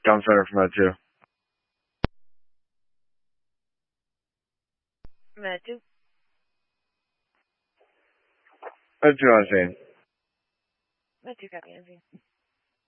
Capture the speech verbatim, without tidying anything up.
Tom Center for Med two. Med two. Med two on scene. Med two copy, N Z.